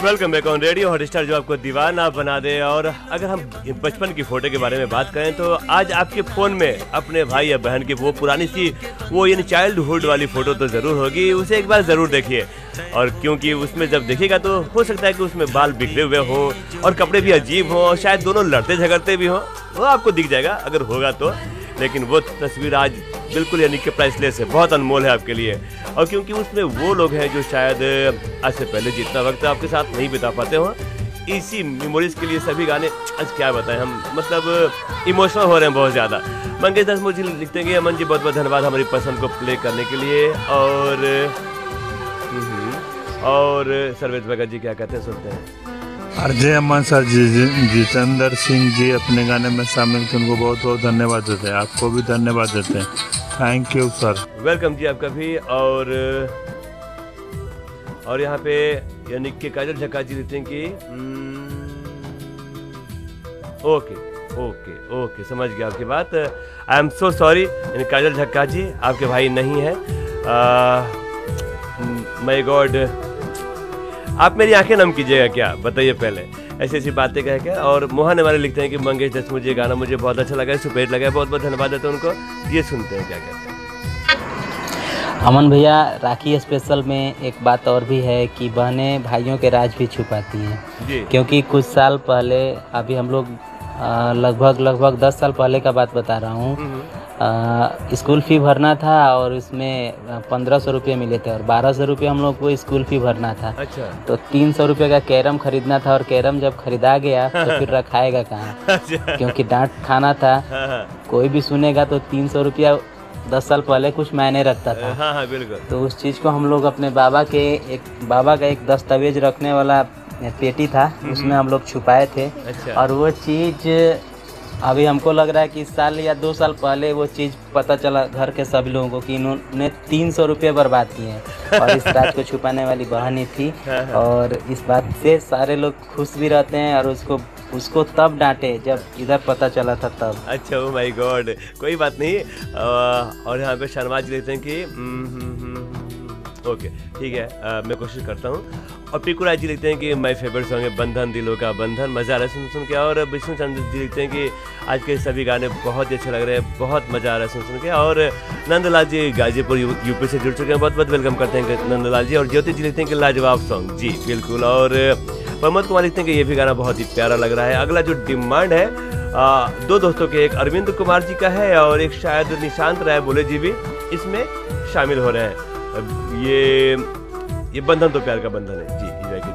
Welcome back on radio Hotstar, जो आपको दीवाना बना दे। और अगर हम बचपन की फोटो के बारे में बात करें तो आज आपके फ़ोन में अपने भाई या बहन की वो पुरानी सी वो यानी चाइल्डहुड वाली फ़ोटो तो ज़रूर होगी। उसे एक बार ज़रूर देखिए, और क्योंकि उसमें जब देखिएगा तो हो सकता है कि उसमें बाल बिखरे हुए हों और कपड़े भी अजीब हों और शायद दोनों लड़ते झगड़ते भी हों। वो आपको दिख जाएगा अगर होगा तो, लेकिन वो तस्वीर आज बिल्कुल यानी कि प्राइसलेस है, बहुत अनमोल है आपके लिए। और क्योंकि उसमें वो लोग हैं जो शायद आज से पहले जितना वक्त आपके साथ नहीं बिता पाते हो, इसी मेमोरीज के लिए सभी गाने आज क्या बताएं हम, मतलब इमोशनल हो रहे हैं बहुत ज़्यादा। मंगेश दास मुझे लिखते हैं कि अमन जी बहुत बहुत धन्यवाद हमारी पसंद को प्ले करने के लिए। और सर्वेश भगत जी क्या कहते हैं, सुनते हैं। आरजे अमन सर जितेंद्र सिंह जी अपने गाने में शामिल थे, उनको बहुत बहुत धन्यवाद देते हैं। आपको भी धन्यवाद देते हैं, थैंक यू सर। वेलकम जी आपका भी। और यहाँ पे यानी कि काजल झक्का जी लिखते हैं कि ओके समझ गया आपकी बात। आई एम सो सॉरी, यानी काजल झक्का जी आपके भाई नहीं है। माय गॉड, आप मेरी आंखें नम कीजिएगा क्या, बताइए पहले, ऐसी ऐसी बातें कह के। और मोहन हमारे लिखते हैं कि मंगेश दस मुझे गाना मुझे बहुत अच्छा लगा, सुपेट लगा, बहुत बहुत धन्यवाद देते हैं उनको। ये सुनते हैं क्या कहते हैं। अमन भैया, राखी स्पेशल में एक बात और भी है कि बहनें भाइयों के राज भी छुपाती हैं, क्योंकि कुछ साल पहले, अभी हम लोग लगभग 10 साल पहले का बात बता रहा हूँ, स्कूल फ़ी भरना था और इसमें 1500 रुपये मिले थे और 1200 रुपये हम लोग को स्कूल फ़ी भरना था। अच्छा। तो 300 रुपये का कैरम खरीदना था और कैरम जब खरीदा गया तो फिर रखाएगा कहाँ। अच्छा। क्योंकि डांट खाना था। कोई भी सुनेगा तो 300 रुपया 10 साल पहले कुछ मायने रखता था। हाँ, बिल्कुल। तो उस चीज़ को हम लोग अपने बाबा का एक दस्तावेज रखने वाला पेटी था, उसमें हम लोग छुपाए थे। अच्छा। और वो चीज़ अभी हमको लग रहा है कि साल या 2 साल पहले वो चीज़ पता चला घर के सभी लोगों को कि इन्होंने 300 रुपये बर्बाद किए हैं और इस राज को छुपाने वाली बहन ही थी। और इस बात से सारे लोग खुश भी रहते हैं और उसको तब डांटे जब इधर पता चला था तब। अच्छा, ओ माय गॉड, कोई बात नहीं। और यहाँ पे शर्माज लेते हैं कि ओके ठीक है, मैं कोशिश करता हूँ। और पीकू राज जी लिखते हैं कि माय फेवरेट सॉन्ग है बंधन, दिलों का बंधन, मज़ा आ रहा है सुन के। और विष्णु चंद्र जी लिखते हैं कि आज के सभी गाने बहुत ही अच्छे लग रहे हैं, बहुत मज़ा आ रहा है सुन के। और नंदलाल जी गाजीपुर यूपी से जुड़ चुके हैं, बहुत बहुत वेलकम करते हैं नंदलाल जी। और ज्योति जी लिखते हैं कि लाजवाब सॉन्ग, जी बिल्कुल। और प्रमोद कुमार लिखते हैं कि ये भी गाना बहुत ही प्यारा लग रहा है। अगला जो डिमांड है 2 दोस्तों के, एक अरविंद कुमार जी का है और एक शायद निशांत राय बोले जी भी इसमें शामिल हो रहे हैं। ये बंधन तो प्यार का बंधन है जी,